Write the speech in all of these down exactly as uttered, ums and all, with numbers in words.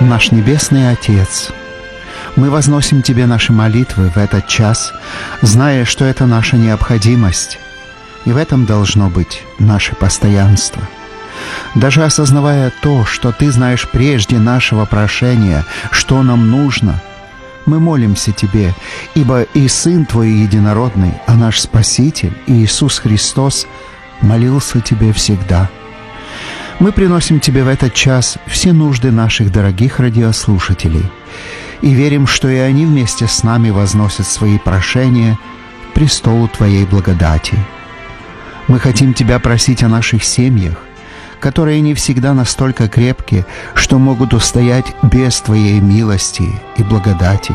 Наш Небесный Отец, мы возносим Тебе наши молитвы в этот час, зная, что это наша необходимость, и в этом должно быть наше постоянство. Даже осознавая то, что Ты знаешь прежде нашего прошения, что нам нужно, мы молимся Тебе, ибо и Сын Твой единородный, а наш Спаситель, Иисус Христос, молился Тебе всегда. Мы приносим Тебе в этот час все нужды наших дорогих радиослушателей и верим, что и они вместе с нами возносят свои прошения к престолу Твоей благодати. Мы хотим Тебя просить о наших семьях, которые не всегда настолько крепкие, что могут устоять без Твоей милости и благодати.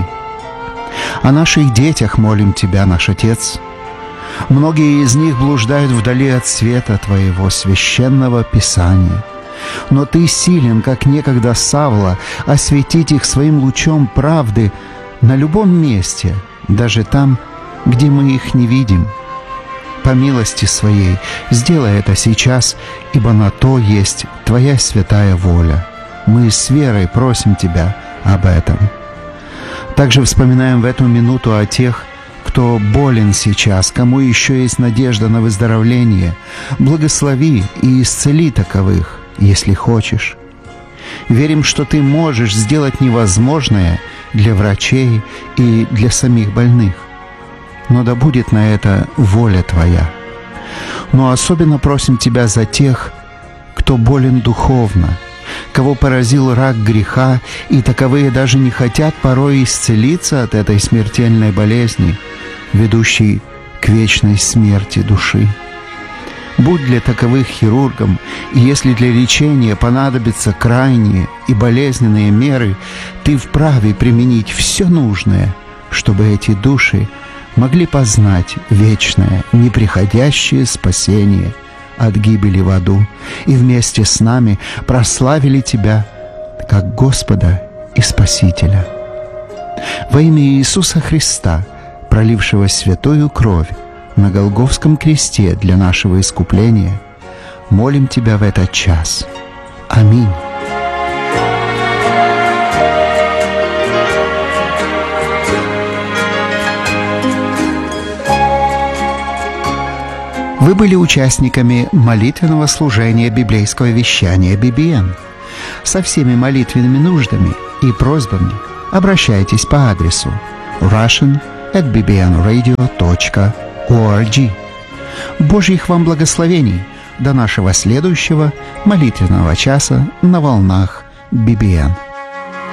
О наших детях молим Тебя, наш Отец. Многие из них блуждают вдали от света Твоего священного Писания. Но Ты силен, как некогда Савла, осветить их своим лучом правды на любом месте, даже там, где мы их не видим. По милости Своей сделай это сейчас, ибо на то есть Твоя святая воля. Мы с верой просим Тебя об этом. Также вспоминаем в эту минуту о тех, кто болен сейчас, кому еще есть надежда на выздоровление. Благослови и исцели таковых, если хочешь. Верим, что Ты можешь сделать невозможное для врачей и для самих больных. Но да будет на это воля Твоя. Но особенно просим Тебя за тех, кто болен духовно, кого поразил рак греха, и таковые даже не хотят порой исцелиться от этой смертельной болезни, ведущей к вечной смерти души. Будь для таковых хирургом, и если для лечения понадобятся крайние и болезненные меры, Ты вправе применить все нужное, чтобы эти души могли познать вечное, неприходящее спасение от гибели в аду и вместе с нами прославили Тебя как Господа и Спасителя. Во имя Иисуса Христа, пролившего святую кровь на Голгофском кресте для нашего искупления, молим Тебя в этот час. Аминь. Вы были участниками молитвенного служения библейского вещания би би эн. Со всеми молитвенными нуждами и просьбами обращайтесь по адресу russian at b b n radio dot org. Божьих вам благословений до нашего следующего молитвенного часа на волнах би би эн.